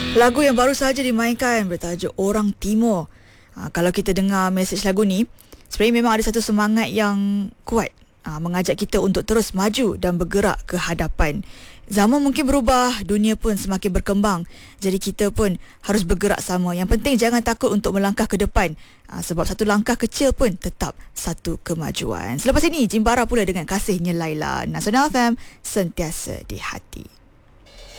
Lagu yang baru saja dimainkan bertajuk Orang Timur. Kalau kita dengar mesej lagu ni, sebenarnya memang ada satu semangat yang kuat mengajak kita untuk terus maju dan bergerak ke hadapan. Zaman mungkin berubah, dunia pun semakin berkembang. Jadi kita pun harus bergerak sama. Yang penting jangan takut untuk melangkah ke depan. Sebab satu langkah kecil pun tetap satu kemajuan. Selepas ini, Jimbara pula dengan Kasihnya Laila. Nasional FM, sentiasa di hati.